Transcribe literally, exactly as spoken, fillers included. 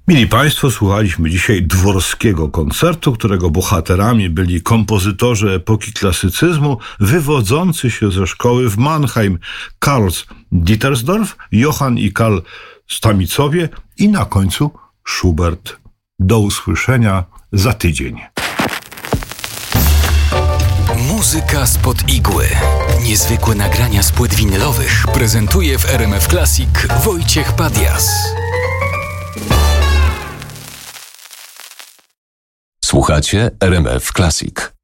Mili Państwo, słuchaliśmy dzisiaj dworskiego koncertu, którego bohaterami byli kompozytorzy epoki klasycyzmu wywodzący się ze szkoły w Mannheim, Karl Dittersdorf, Johann i Karl Stamicowie i na końcu Schubert. Do usłyszenia za tydzień. Muzyka spod igły. Niezwykłe nagrania z płyt winylowych prezentuje w R M F Classic Wojciech Padias. Słuchacie R M F Classic.